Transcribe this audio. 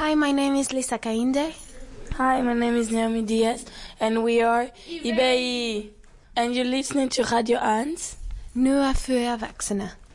Hi, my name is Lisa Kainde. Hi, my name is Naomi Diaz, and we are IBI. And you're listening to Radio 1. Nu för vuxna.